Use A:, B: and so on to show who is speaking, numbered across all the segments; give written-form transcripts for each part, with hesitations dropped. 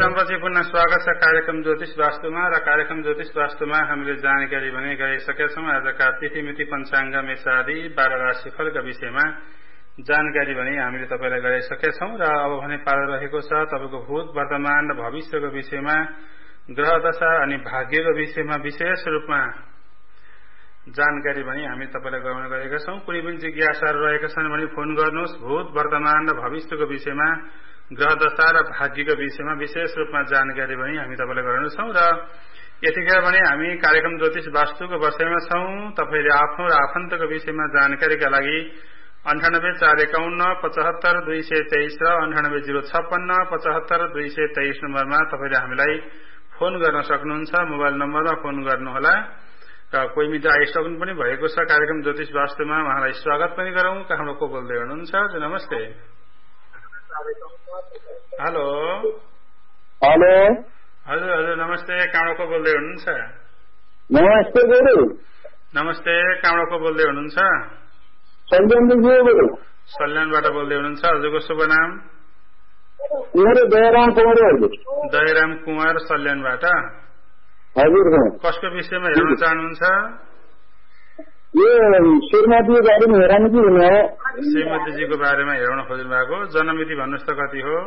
A: विरामपछि पुनः स्वागत छ कार्यक्रम ज्योतिष वास्तुमा र कार्यक्रम ज्योतिष वास्तुमा हामीले जानकारी भने गइसकेका छौं। आजका तिथि मिति पञ्चाङ्ग मेषादि 12 राशिफलका विषयमा जानकारी भने हामीले तपाईलाई गराइसकेका छौं र अब भने पालो रहेको छ तपाईको भूत वर्तमान र भविष्यको विषयमा ग्रह दशा अनि भाग्यको विषयमा विशेष रूपमा जानकारी भने हामी तपाईलाई गराउन गएका छौं। कुनै पनि जिज्ञासाहरू रहेका छन् भने फोन गर्नुहोस्। भूत वर्तमान र भविष्यको विषयमा ग्रह दशा र भाग्यको विषयमा विशेष रूपमा जानकारी भने हामी तपाईलाई गराउनेछौं र यतिखेर भने हामी कार्यक्रम ज्योतिष वास्तुको विषयमा छौं। तपाईले आफ्नो र आफन्तको विषयमा जानकारीका लागि 9845 75223 र 980657 75223 नम्बरमा तपाईले हामीलाई फोन गर्न सक्नुहुन्छ। मोबाइल नम्बरमा फोन गर्नुहोला र कोही मित्र आइसक्नु पनि भएको छ कार्यक्रम ज्योतिष वास्तुमा। उहाँलाई स्वागत पनि गरौं। कहाँबाट को बोल्दै हुनुहुन्छ? नमस्ते। हेलो
B: हेलो
A: हजुर हजुर नमस्ते। कहाँबाट को बोल्दै हुनुहुन्छ?
B: नमस्ते गुरु।
A: नमस्ते। कहाँबाट को बोल्दै हुनुहुन्छ? सल्यानबाट बोल्दै हुनुहुन्छ। हजुरको शुभ नाम?
B: मेरो दयाराम कुमार।
A: दयाराम कुमार सल्यानबाट।
B: हजुर
A: कसको विषयमा हेर्न चाहनुहुन्छ?
B: यो श्रीमतीको बारेमा हेर्न कि हुने?
A: श्रीमतीजीको बारेमा हेर्न खोज्नु भएको। जन्ममिति भन्नुहोस् त कति हो?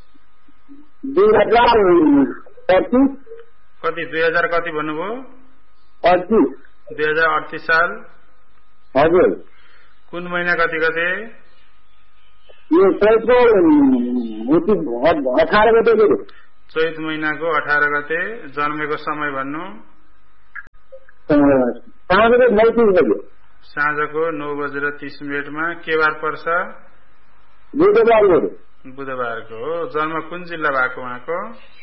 B: 2025।
A: कति 2000 कति भन्नुभयो? 2038 साल।
B: हजुर।
A: कुन महिना कति गते?
B: यो चैतको 18 गते।
A: चैत महिनाको 18 गते। जन्मेको समय भन्नु? साँझको 9:30 के बार पर्छ? बुधबारको हो। जन्म कुन जिल्ला भएको उहाँको?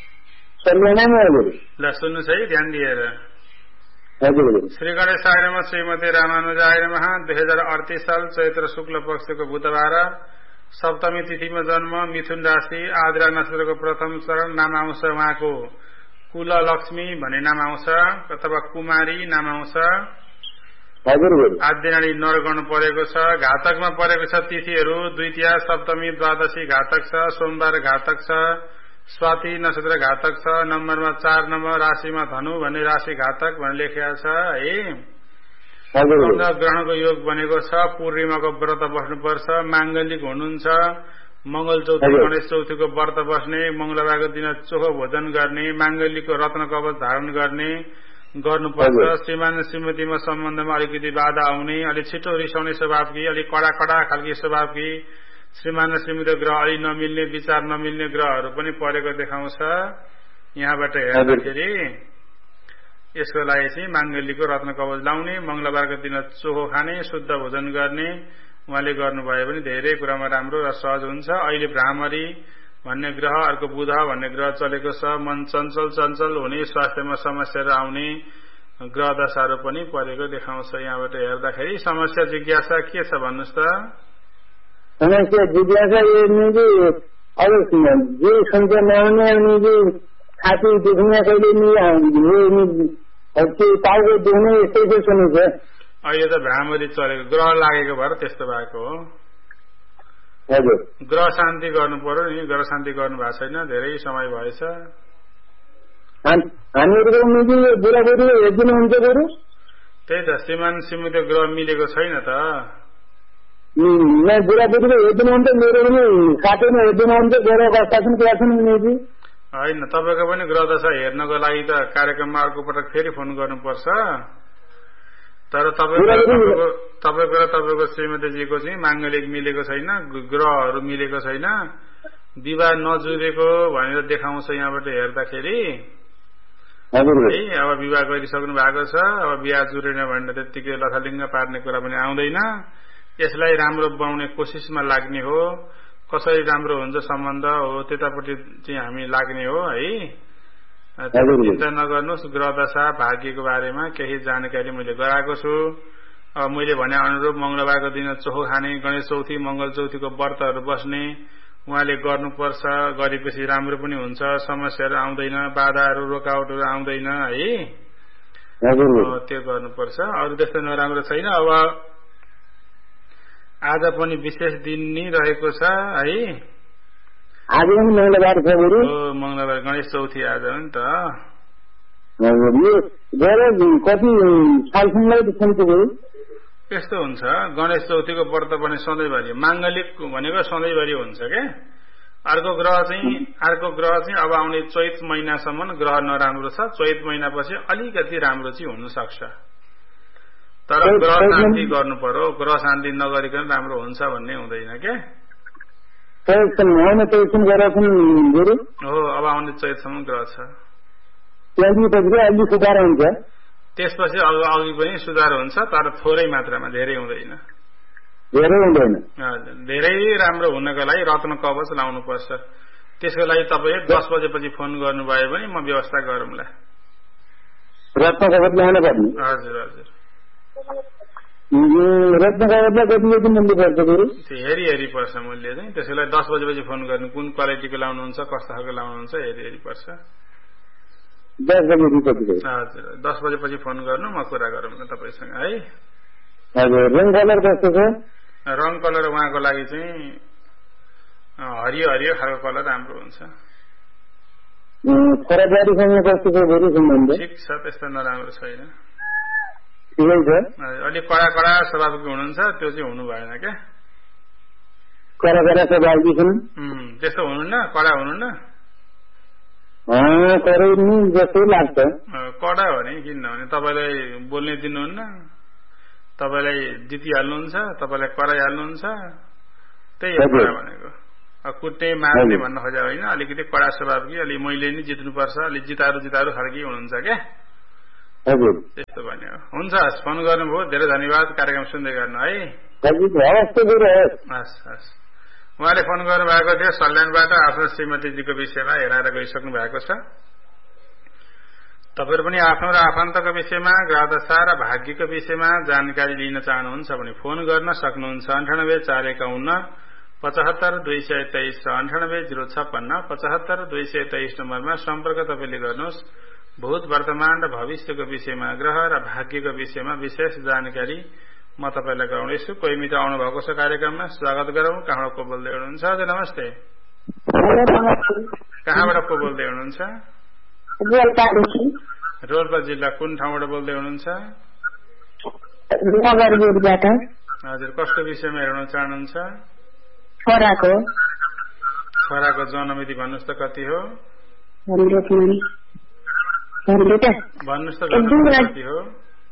A: ल सुन्नुहोस् है ध्यान दिएर। श्री गणेशाय नमः। श्रीमती रामानुजाय नमः। 2038 साल चैत्र शुक्ल पक्षको बुधबार सप्तमी तिथिमा जन्म। मिथुन राशि। आद्रा नक्षत्रको प्रथम चरण। नाम आउँछ उहाँको कुल लक्ष्मी भन्ने नाम आउँछ अथवा कुमारी नाम आउँछ। आद्यनाडी नर गर्नु परेको छ। घातकमा परेको छ तिथिहरू द्वितीया सप्तमी द्वादशी घातक छ। सोमबार घातक छ। स्वाति नक्षत्र घातक छ। नम्बरमा 4 नम्बर। राशिमा धनु भन्ने राशि घातक भनेर लेखेको छ है। ग्रहणको योग बनेको छ। पूर्णिमाको व्रत बस्नुपर्छ। मांगलिक हुनुहुन्छ। मंगल चौथी गणेश चौथीको व्रत बस्ने। मंगलबारको दिन चोखो भोजन गर्ने। मांगलिकको रत्न कवच धारण गर्ने गर्नुपर्छ। श्रीमान श्रीमतीमा सम्बन्धमा अलिकति बाधा आउने। अलि छिटो रिसाउने स्वभावकी। अलि कडा खालकी स्वभावकी। श्रीमान र श्रीमती ग्रह अलि नमिल्ने विचार नमिल्ने ग्रहहरू पनि परेको देखाउँछ। यहाँबाट हेर्दाखेरि यसको लागि चाहिँ मांगलिकको रत्न कवच लाउने। मंगलबारको दिन चोखो खाने। शुद्ध भोजन गर्ने उहाँले गर्नुभयो भने धेरै कुरामा राम्रो र सहज हुन्छ। अहिले भ्रामरी भन्ने ग्रह अर्को बुध भन्ने ग्रह चलेको छ। मन चञ्चल हुने। स्वास्थ्यमा समस्याहरू आउने ग्रह दशाहरू पनि परेको देखाउँछ। यहाँबाट हेर्दाखेरि समस्या जिज्ञासा के छ भन्नुहोस् त?
B: समस्या जिज्ञासा ये अब जो संख्या नआउने अनि जो छाती दुख्ने कहिले टाउको दुख्ने यस्तै सुनेको छ।
A: अहिले त भ्रामरी चलेको ग्रह लागेको भएर त्यस्तो भएको हो।
B: हजुर।
A: ग्रह शान्ति गर्नु पर्यो नि। ग्रह शान्ति गर्नु भएको छैन। धेरै समय भएछ।
B: हामीहरूको बुढाबुढी हेरिदिनुहुन्छ बरु?
A: त्यही त श्रीमान श्रीमती ग्रह मिलेको छैन त।
B: बुढाबुढीले हेरिदिनुहुन्छ। मेरो पनि साथैमा हेरिदिनुहुन्छ। गएर बस्छन्
A: होइन तपाईँको पनि ग्रह दशा हेर्नको लागि त कार्यक्रममा अर्को पटक फेरि फोन गर्नुपर्छ। तर तपाईँको र तपाईँको श्रीमतीजीको चाहिँ मांगलिक मिलेको छैन। ग्रहहरू मिलेको छैन। विवाह नजुरेको भनेर देखाउँछ यहाँबाट हेर्दाखेरि। अब विवाह गरिसक्नु भएको छ। अब बिहा जुरेन भनेर त्यत्तिकै लथालिङ्ग पार्ने कुरा पनि आउँदैन। यसलाई राम्रो बनाउने कोसिसमा लाग्ने हो। कसरी राम्रो हुन्छ सम्बन्ध हो त्यतापट्टि चाहिँ हामी लाग्ने हो है। चिन्ता नगर्नुहोस्। ग्रह दशा भाग्यको बारेमा केही जानकारी मैले गराएको छु। अब मैले भने अनुरूप मंगलबारको दिन चोखो खाने। गणेश चौथी मंगल चौथीको व्रतहरू बस्ने उहाँले गर्नुपर्छ। गरेपछि राम्रो पनि हुन्छ। समस्याहरू आउँदैन। बाधाहरू रोकावटहरू आउँदैन है। त्यो गर्नुपर्छ। अरू त्यस्तो नराम्रो छैन। अब आज पनि विशेष दिन नै रहेको छ है।
B: आज पनि मङ्गलबार छ गुरु।
A: मङ्गलबार गणेश चौथी आज हो नि त।
B: हजुर यो गएर कति सालसम्मलाई दिन्छ गुरु?
A: यस्तो हुन्छ गणेश चौथीको व्रत पनि सधैँभरि, माङ्गलिक भनेको सधैँभरि हुन्छ क्या। अर्को ग्रह चाहिँ अब आउने चैत महिनासम्म ग्रह नराम्रो छ, चैत महिनापछि अलिकति राम्रो चाहिँ हुन सक्छ, तर ग्रह शान्ति गर्नु पर्यो। ग्रह शान्ति नगरिकन राम्रो हुन्छ भन्ने हुँदैन क्या। हो अब आउने चैतसम्म ग्रह छ, त्यसपछि अघि पनि सुधार हुन्छ, तर थोरै मात्रामा, धेरै हुँदैन। धेरै राम्रो हुनको लागि रत्न कवच लाउनु पर्छ। त्यसको लागि तपाईँ 10 बजेपछि फोन गर्नुभयो भने म व्यवस्था गरौँला।
B: रत्न कवच ल्याउनु पर्ने?
A: हजुर हजुर।
B: रत्न कवचलाई कति मूल्य पर्छ गुरु?
A: हेरी पर्छ मूल्य चाहिँ। त्यसको लागि 10 बजेपछि फोन गर्नु, कुन क्वालिटीको लाउनुहुन्छ, कस्तो खालको लाउनुहुन्छ हेरी पर्छ।
B: 10 बजेपछि?
A: हजुर 10 बजेपछि फोन गर्नु, म कुरा गरौँ न तपाईँसँग है।
B: हजुर रङ कलर कस्तो छ?
A: रङ कलर उहाँको लागि चाहिँ हरियो हरियो खालको कलर राम्रो हुन्छ।
B: छोराछोरीसँग कस्तो छ गुरु सम्बन्ध?
A: ठिक छ, त्यस्तो नराम्रो छैन।
B: ठिकै छ।
A: अलिक कडा स्वभावको हुनुहुन्छ, त्यो चाहिँ हुनु भएन क्या।
B: कडा स्वभावकी छन्?
A: त्यस्तो हुनुहुन्न, कडा हुनुहुन्न?
B: जस्तै लाग्छ।
A: कडा हो नि, किन भने तपाईँलाई बोल्ने दिनुहुन्न, तपाईँलाई जितिहाल्नुहुन्छ, तपाईँलाई कराइहाल्नुहुन्छ, त्यही हो कडा भनेको। कुट्ने मार्ने भन्न खोजा होइन, अलिकति कडा स्वभावकी, अलि मैले नि जित्नुपर्छ, अलिक जितारू खालकी हुनुहुन्छ क्या। त्यस्तो भन्यो। हुन्छ, फोन गर्नुभयो, धेरै धन्यवाद। कार्यक्रम सुन्दै गर्नु है। हस् हस्। उहाँले फोन गर्नुभएको थियो सल्यानबाट आफ्नो श्रीमतीजीको विषयमा हेराएर गइसक्नु भएको छ। तपाईहरु पनि आफ्नो र आफन्तको विषयमा, ग्रहदशा र भाग्यको विषयमा जानकारी लिन चाहनुहुन्छ भने फोन गर्न सक्नुहुन्छ। 98 451 75 223 र 98 056 75 223 नम्बरमा सम्पर्क तपाईले गर्नुहोस्। भूत, वर्तमान र भविष्यको विषयमा, ग्रह र भाग्यको विषयमा विशेष जानकारी म तपाईलाई गराउनेछु। कोही मित्र आउनु भएको छ कार्यक्रममा, स्वागत गरौँ। कहाँबाट को बोल्दै हुनुहुन्छ? हजुर नमस्ते। कहाँबाट को बोल्दै हुनुहुन्छ? रोल्पा जिल्ला कुन ठाउँबाट बोल्दै हुनुहुन्छ? हजुर, कस्तो विषयमा हेर्न चाहनुहुन्छ? छोराको जन्ममिति भन्नुहोस् त कति हो? भन्नुहोस् त कति हो?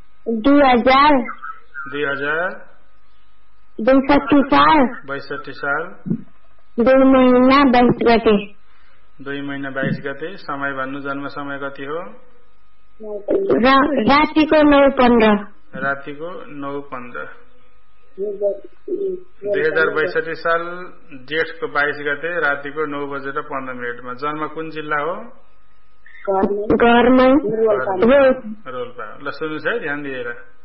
C: 2062
A: साल
C: 2 महिना 22 गते।
A: 2 महिना 22 गते। समय भन्नु, जन्म समय कति हो?
C: रातिको 9:15।
A: रातिको 9:15। 2062 साल जेठको 22 गते रातिको 9:15 जन्म कुन जिल्ला हो? रोल्पा। ल सुन्नुहोस् है ध्यान दिएर।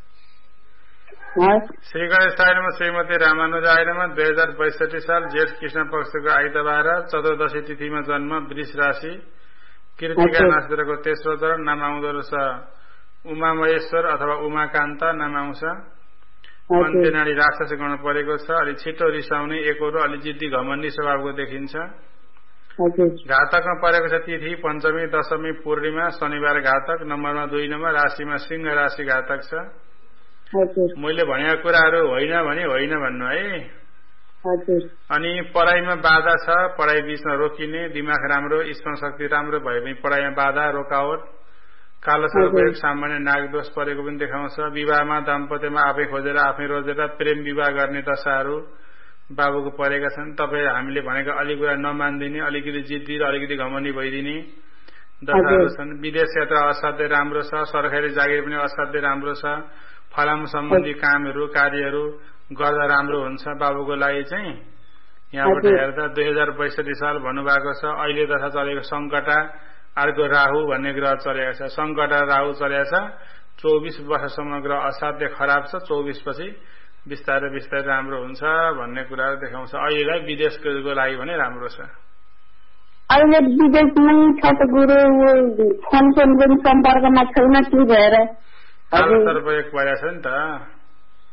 A: श्री गणेश आइनमा श्रीमती रामानुज आइनमा 2062 साल जेठ कृष्ण पक्षको आइतबार चतुर्दशी तिथिमा जन्म, वृष राशि, कृतिका नक्षत्रको तेस्रो चरण, नाम आउँदो रहेछ उमा महेश्वर अथवा उमाकान्त नाम आउँछ। अन्त्य नाडी राक्षस गण परेको छ। अलि छिटो रिसाउने, एकरो, अलि जिद्दी घमण्डी स्वभावको देखिन्छ। घातकमा परेको छ तिथि पञ्चमी, दशमी, पूर्णिमा, शनिबार घातक। नम्बरमा 2 नम्बर, राशिमा सिंह राशि घातक छ। मैले भनेका कुराहरू होइन भने होइन भन्नु है। अनि पढाइमा बाधा छ, पढाइ बीचमा रोकिने, दिमाग राम्रो, स्मरण शक्ति राम्रो भए पनि पढाइमा बाधा, रोकावट, कालो सर्पको एक सामान्य नागदोष परेको पनि देखाउँछ। विवाहमा, दाम्पत्यमा आफै खोजेर आफै रोजेर प्रेम विवाह गर्ने दशाहरू बाबुको परेका छन्। तपाईँ हामीले भनेको अलिक कुरा नमानिदिने, अलिकति जिद्दी र अलिकति घमण्डी भइदिने दशाहरू छन्। विदेश यात्रा असाध्यै राम्रो छ। सरकारी जागिर पनि असाध्यै राम्रो छ। फलाम सम्बन्धी कामहरू, कार्यहरू गर्दा राम्रो हुन्छ। बाबुको लागि चाहिँ यहाँबाट हेर्दा 2062 साल भन्नुभएको छ। अहिले दशा चलेको सङ्कटा, अर्को राहु भन्ने ग्रह चलेको छ। सङ्कटा राहु चलेको छ। 24 वर्षसम्म ग्रह असाध्य खराब छ। 24 पछि बिस्तारै राम्रो हुन्छ भन्ने कुराहरू देखाउँछ। अहिलेलाई विदेशको लागि भने राम्रो छ।
C: अहिले विदेशमै छ त गुरु, फोन सम्पर्कमा छैन, के भएर?
A: कालो सर्प एक परेको छ नि त।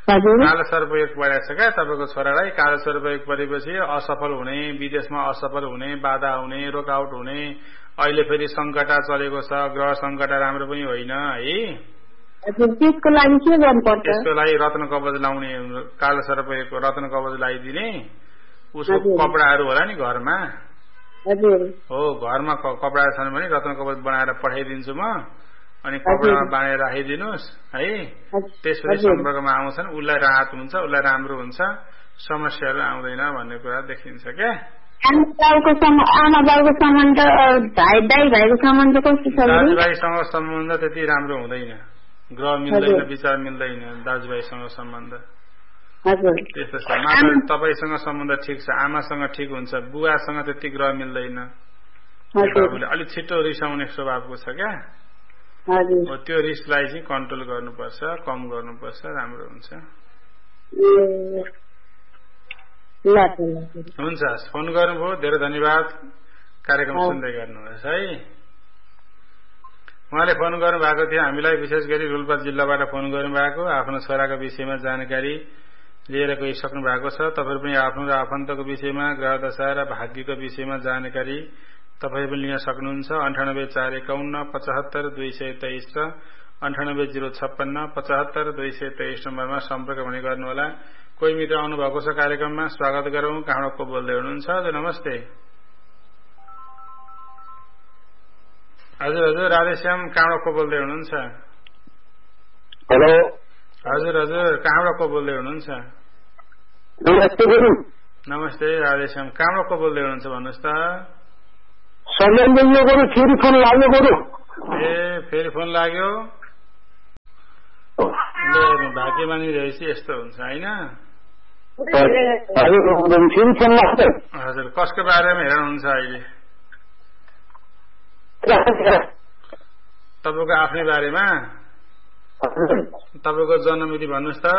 A: कालो सर्पयोग परेछ क्या तपाईँको छोरालाई। कालो सर्पयोग परेपछि असफल हुने, विदेशमा असफल हुने, बाधा हुने, रोकआउट हुने, अहिले फेरि सङ्कटा चलेको छ, ग्रह सङ्कटा राम्रो पनि होइन है।
C: त्यसको लागि के गर्नुपर्छ?
A: त्यसको लागि रत्न कवच लाउने, कालो सर्पयोगको रत्न कवच लगाइदिने। उसको कपडाहरू होला नि घरमा, हो घरमा कपडा छन् भने रत्न कवच बनाएर पठाइदिन्छु म, अनि कपडामा बाँधेर राखिदिनुहोस् है। त्यसपछि सम्पर्कमा आउँछन्, उसलाई राहत हुन्छ, उसलाई राम्रो हुन्छ, समस्याहरू आउँदैन भन्ने कुरा देखिन्छ क्या।
C: आमा बाउको सम्बन्ध, दाइ भाइको सम्बन्ध कस्तो छ?
A: दाजुभाइसँग सम्बन्ध त्यति राम्रो हुँदैन, ग्रह मिल्दैन, विचार मिल्दैन दाजुभाइसँग सम्बन्ध त्यस्तो छ। मात्र तपाईँसँग सम्बन्ध ठिक छ, आमासँग ठिक हुन्छ, बुवासँग त्यति ग्रह मिल्दैन। बाबुले अलिक छिटो रिसाउने स्वभावको छ क्या। त्यो रिसलाई चाहिँ कन्ट्रोल गर्नुपर्छ, कम गर्नुपर्छ, राम्रो हुन्छ। हुन्छ, फोन गर्नुभयो, धेरै धन्यवाद। कार्यक्रम सुन्दै गर्नुहोस् है। उहाँले फोन गर्नुभएको थियो हामीलाई, विशेष गरी रोल्पा जिल्लाबाट फोन गर्नुभएको, आफ्नो छोराको विषयमा जानकारी लिएर गइसक्नु भएको छ। तपाईहरु पनि आफ्नो र आफन्तको विषयमा, ग्रह दशा र भाग्यको विषयमा जानकारी तपाईहरु पनि लिन सक्नुहुन्छ। 984151 75223 र 980657 75223 नम्बरमा सम्पर्क भने गर्नुहोला। कोही मित्र आउनु भएको छ कार्यक्रममा, स्वागत गरौं। कहाँबाट को बोल्दै हुनुहुन्छ? हजुर नमस्ते। हजुर हजुर, राधेश्याम, कहाँबाट को बोल्दै हुनुहुन्छ?
B: हेलो।
A: हजुर हजुर, कहाँबाट को बोल्दै हुनुहुन्छ?
B: नमस्ते गुरु।
A: नमस्ते राधेश्याम, कहाँबाट को बोल्दै हुनुहुन्छ भन्नुहोस् त?
B: फेरि फोन लाग्यो गुरु।
A: ए फेरि फोन लाग्यो? भाग्यमानी रहेछ, यस्तो हुन्छ होइन? हजुर, कसको बारेमा हेर्नुहुन्छ अहिले? तपाईँको आफ्नै बारेमा? तपाईँको जन्ममिति भन्नुहोस् त?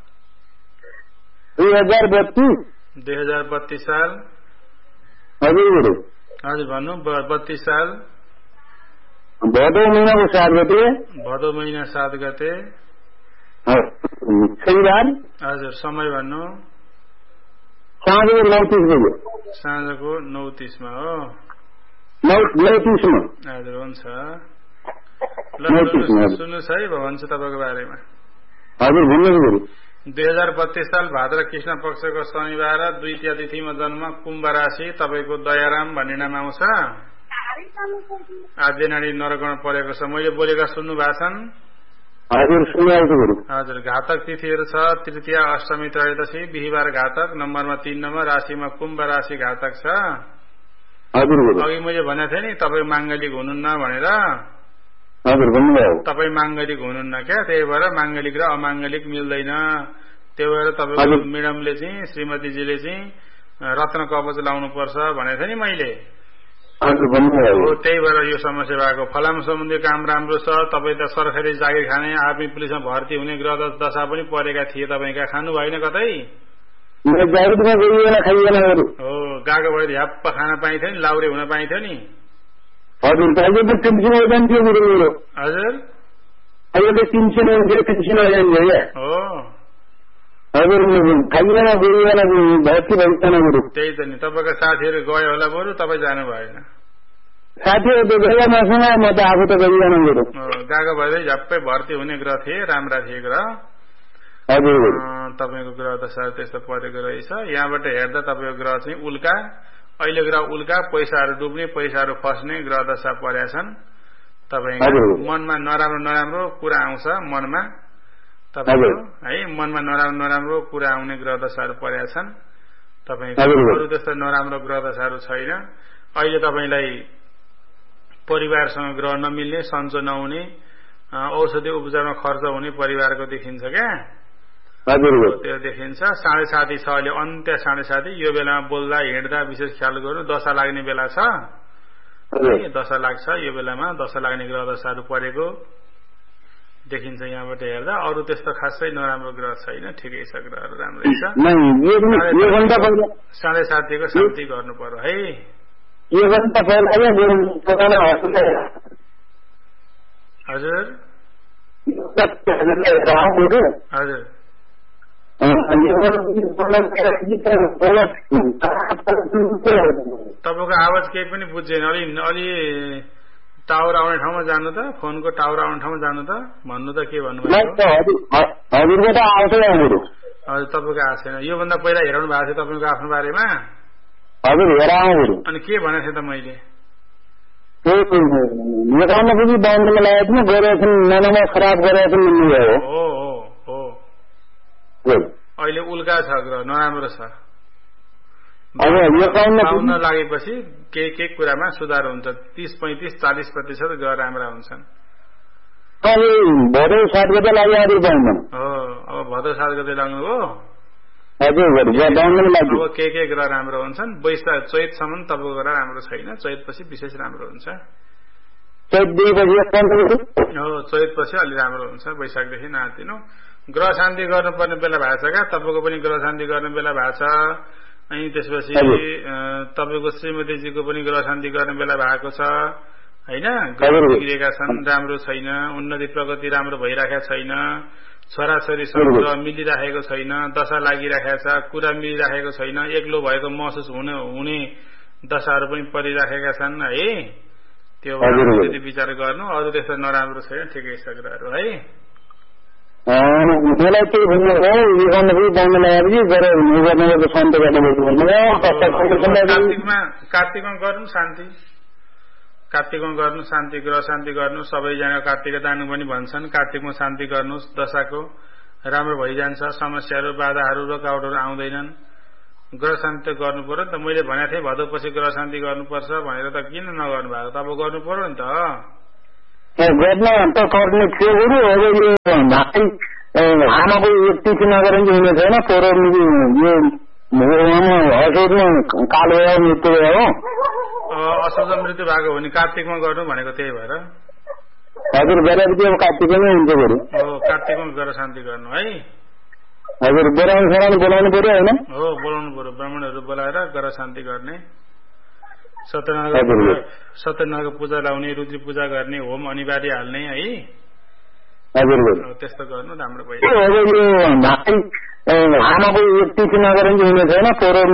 A: 2032 साल। हजुर भन्नु। 32 साल
B: भदौ महिनाको 7 गते।
A: भदौ महिना 7 गते
B: शनिबार।
A: हजुर, समय भन्नु?
B: साँझको 9:30 बजे।
A: साँझको 9:30 मा हो?
B: 9:30 मा।
A: हजुर, हुन्छ। सुन्नुहोस् है, भन्छु तपाईँको बारेमा।
B: हजुर भन्नुहोस्।
A: 2032 साल भाद्र कृष्ण पक्षको शनिबार द्वितीय तिथिमा जन्म, कुम्भ राशि। तपाईँको दयाराम भन्ने नाम आउँछ। आद्य नाडी नरगण परेको छ। मैले बोलेका सुन्नु भएको छन्? हजुर। घातक तिथिहरू छ तृतीया, अष्टमी, त्रयोदशी, बिहिबार घातक, नम्बरमा 3 नम्बर, राशिमा कुम्भ राशि घातक छ। अघि मैले भनेको थिएँ नि तपाईँ माङ्गलिक हुनुहुन्न भनेर। तपाईँ माङ्गलिक हुनुहुन्न क्या, त्यही भएर माङ्गलिक र अमाङ्गलिक मिल्दैन। त्यही भएर तपाईँको म्याडमले चाहिँ, श्रीमतीजीले चाहिँ रत्न कवच लाउनु पर्छ भनेको थिएँ नि मैले। त्यही भएर यो समस्या भएको। फलाम सम्बन्धी काम राम्रो छ। तपाईँ त सरकारी जागिर खाने, आर्मी पुलिसमा भर्ती हुने ग्रह दशा पनि परेका थिए तपाईँका, खानु भएन कतै? हो, गएको भए ह्याप्प खान पाइन्थ्यो नि, लाउरे हुन पाइन्थ्यो नि।
B: हजुर।
A: त्यही त नि, तपाईँको साथीहरू गयो होला, बरु तपाईँ जानु भएन।
B: साथीहरू म त आफू त गरिएन।
A: गएको भए झ्याप्पै भर्ती हुने ग्रह थिए, राम्रा थिए ग्रह। तपाईँको ग्रह दशा त्यस्तो परेको रहेछ। यहाँबाट हेर्दा तपाईँको ग्रह चाहिँ उल्का, अहिले ग्रह उल्का, पैसाहरू डुब्ने, पैसाहरू फस्ने ग्रह दशा परेका छन्। तपाईँको मनमा नराम्रो नराम्रो कुरा आउँछ मनमा, तपाईँको है मनमा नराम्रो कुरा आउने ग्रह दशाहरू परेका छन्। तपाईँको अरू त्यस्तो नराम्रो ग्रह दशाहरू छैन। अहिले तपाईँलाई परिवारसँग ग्रह नमिल्ने, सन्चो नहुने, औषधि उपचारमा खर्च हुने परिवारको देखिन्छ क्या। त्यो देखिन्छ। 7:30 छ अहिले, अन्त्य 7:30। यो बेलामा बोल्दा हिँड्दा विशेष ख्याल गर्नु। दशा लाग्ने बेला छ, दशा लाग्छ यो बेलामा। दशा लाग्ने ग्रह दशाहरू परेको देखिन्छ यहाँबाट हेर्दा। अरू त्यस्तो खासै नराम्रो ग्रह छैन, ठिकै छ, ग्रहहरू राम्रै छ। 7:30 को शान्ति गर्नु पर्यो है। हजुर हजुर। तपाईँको आवाज केही पनि बुझ्दैन। अलि टावर आउने ठाउँमा जानु त, फोनको टावर आउने ठाउँमा जानु त, भन्नु त के भन्नुभएको?
B: हजुरको त आउँछ हजुर।
A: हजुर तपाईँको आएको छैन। योभन्दा पहिला हेराउनु भएको थियो तपाईँको आफ्नो बारेमा?
B: हजुर हेराउँ।
A: अनि के भनेको थिएँ त मैले?
B: नेपालमा पनि बाहुनमा लागेको थिएन, गरेका छन्, नानामा खराब गरेका छन् भन्नुभयो।
A: हो अहिले उल्का छ, ग्रह नराम्रो छ। बाहुन लागेपछि केही कुरामा सुधार हुन्छ। 30, 35, 40% ग्रह राम्रा हुन्छन्।
B: भदौ 7 गते लाग्यो
A: हो, अब भदौ 7 गते लाग्नु हो।
B: अब
A: के ग्रह राम्रो हुन्छन्। चैतसम्म तपाईँको ग्रह राम्रो छैन, चैतपछि विशेष राम्रो हुन्छ। चैतपछि अलि राम्रो हुन्छ, वैशाखदेखि नआतिनु। ग्रह शान्ति गर्नुपर्ने बेला भएको छ क्या? तपाईँको पनि ग्रह शान्ति गर्ने बेला भएको छ। अनि त्यसपछि तपाईँको श्रीमतीजीको पनि ग्रह शान्ति गर्ने बेला भएको छ होइन। ग्रह बिग्रेका छन्, राम्रो छैन, उन्नति प्रगति राम्रो भइरहेको छैन, छोराछोरीसँग मिलिराखेको छैन, दशा लागिराखेको छ, कुरा मिलिराखेको छैन, एक्लो भएको महसुस हुने दशाहरू पनि परिराखेका छन् है। त्यो यदि विचार गर्नु, अरू त्यस्तो नराम्रो छैन, ठिकै छ ग्रहहरू है।
B: मलाई के भन्नु हो,
A: कार्तिकमा गर्नु शान्ति, कार्तिकमा गर्नु शान्ति, ग्रह शान्ति गर्नु। सबैजना कार्तिक दानु पनि भन्छन्। कार्तिकमा शान्ति गर्नुहोस्, दशाको राम्रो भइजान्छ, समस्याहरू बाधाहरू रोकावटहरू आउँदैनन्। ग्रह शान्ति गर्नु पर्यो नि त। मैले भनेको थिएँ भदौपछि ग्रह शान्ति गर्नुपर्छ भनेर, त किन नगर्नु भएको? त अब गर्नु पर्यो नि त।
B: गर्न त गर्ने थियो गुरु। आमाको तिथि नगरेर हुने छैन। असोजमा कालो मृत्यु भयो।
A: असोज मृत्यु भएको हो भने कार्तिकमा गर्नु भनेको त्यही भएर।
B: हजुर बेलाबेटी अब कार्तिकमै हुन्छ बरु।
A: कार्तिकमा ग्रह शान्ति गर्नु है।
B: हजुर ब्राह्मण बोलाउनु पर्यो होइन?
A: हो बोलाउनु पर्यो, ब्राह्मणहरू बोलाएर ग्रह शान्ति गर्ने, सत्यनारायणको पूजा लाउने, रुद्री पूजा गर्ने, होम अनिवार्य हाल्ने है।
B: हजुर
A: त्यस्तो गर्नु राम्रो भयो।
B: आमाको तिथि नगरेर हुने छैन।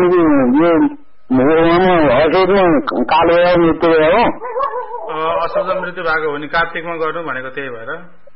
B: असोजमा कालो मृत्यु भयो।
A: असोज मृत्यु भएको हो भने कार्तिकमा गर्नु भनेको त्यही भएर।